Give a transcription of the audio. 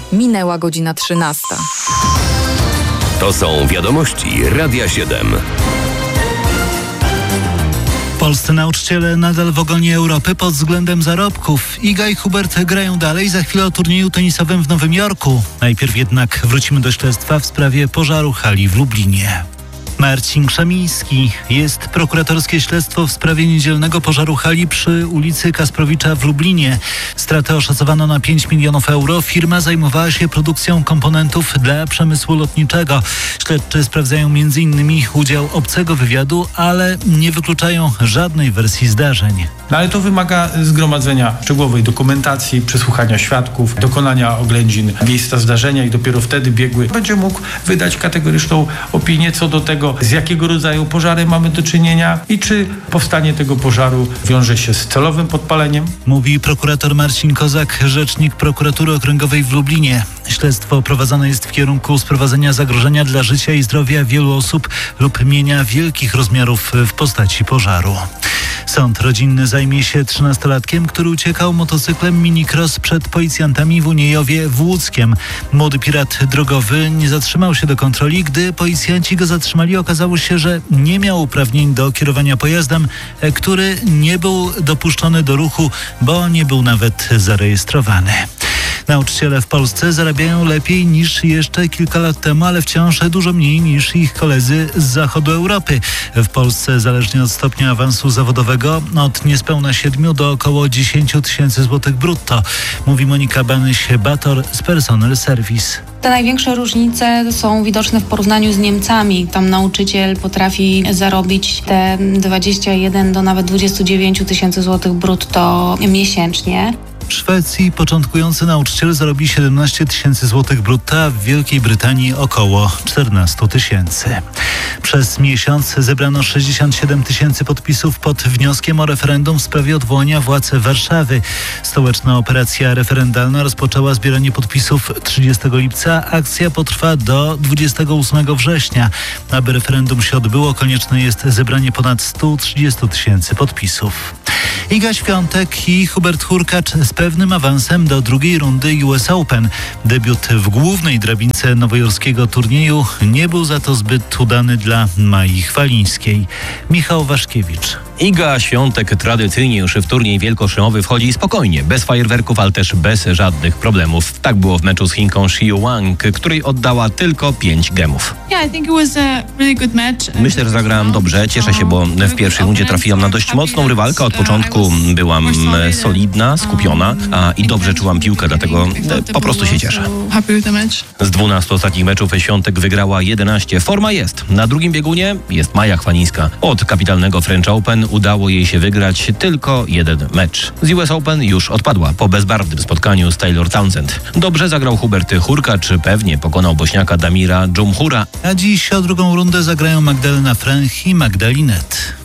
Minęła godzina 13. To są wiadomości Radia 7. Polscy nauczyciele nadal w ogonie Europy pod względem zarobków. Iga i Hubert grają dalej, za chwilę o turnieju tenisowym w Nowym Jorku. Najpierw jednak wrócimy do śledztwa w sprawie pożaru hali w Lublinie. Marcin Krzemiński. Jest prokuratorskie śledztwo w sprawie niedzielnego pożaru hali przy ulicy Kasprowicza w Lublinie. Stratę oszacowano na 5 milionów euro. Firma zajmowała się produkcją komponentów dla przemysłu lotniczego. Śledczy sprawdzają m.in. udział obcego wywiadu, ale nie wykluczają żadnej wersji zdarzeń. Ale to wymaga zgromadzenia szczegółowej dokumentacji, przesłuchania świadków, dokonania oględzin miejsca zdarzenia i dopiero wtedy biegły będzie mógł wydać kategoryczną opinię co do tego, z jakiego rodzaju pożarem mamy do czynienia i czy powstanie tego pożaru wiąże się z celowym podpaleniem. Mówi prokurator Marcin Kozak, rzecznik prokuratury okręgowej w Lublinie. Śledztwo prowadzone jest w kierunku sprowadzenia zagrożenia dla życia i zdrowia wielu osób lub mienia wielkich rozmiarów w postaci pożaru. Sąd rodzinny zajmie się 13-latkiem, który uciekał motocyklem minicross przed policjantami w Uniejowie w Łódzkiem. Młody pirat drogowy nie zatrzymał się do kontroli. Gdy policjanci go zatrzymali, okazało się, że nie miał uprawnień do kierowania pojazdem, który nie był dopuszczony do ruchu, bo nie był nawet zarejestrowany. Nauczyciele w Polsce zarabiają lepiej niż jeszcze kilka lat temu, ale wciąż dużo mniej niż ich koledzy z zachodu Europy. W Polsce, zależnie od stopnia awansu zawodowego, od niespełna 7 do około 10 tysięcy złotych brutto, mówi Monika Banyś-Bator z Personal Service. Te największe różnice są widoczne w porównaniu z Niemcami. Tam nauczyciel potrafi zarobić te 21 do nawet 29 tysięcy złotych brutto miesięcznie. W Szwecji początkujący nauczyciel zarobi 17 tysięcy złotych brutto, a w Wielkiej Brytanii około 14 tysięcy. Przez miesiąc zebrano 67 tysięcy podpisów pod wnioskiem o referendum w sprawie odwołania władz Warszawy. Stołeczna operacja referendalna rozpoczęła zbieranie podpisów 30 lipca. Akcja potrwa do 28 września. Aby referendum się odbyło, konieczne jest zebranie ponad 130 tysięcy podpisów. Iga Świątek i Hubert Hurkacz z pewnym awansem do drugiej rundy US Open. Debiut w głównej drabince nowojorskiego turnieju nie był za to zbyt udany dla Mai Chwalińskiej. Michał Waszkiewicz. Iga Świątek tradycyjnie już w turniej wielkoszemowy wchodzi spokojnie, bez fajerwerków, ale też bez żadnych problemów. Tak było w meczu z Chinką Xiu Wang, której oddała tylko 5 gemów. Myślę, że zagrałam dobrze. Cieszę się, bo w pierwszej rundzie trafiłam na dość mocną rywalkę. Od początku byłam solidna, skupiona i dobrze czułam piłkę, dlatego po prostu się cieszę. Z 12 ostatnich meczów Świątek wygrała 11. Forma jest. Na drugim biegunie jest Maja Chwalińska. Od kapitalnego French Open udało jej się wygrać tylko jeden mecz. Z US Open już odpadła po bezbarwnym spotkaniu z Taylor Townsend. Dobrze zagrał Hubert Hurkacz, pewnie pokonał Bośniaka Damira Dżumhura. A dziś o drugą rundę zagrają Magdalena Fręch i Magda Linette.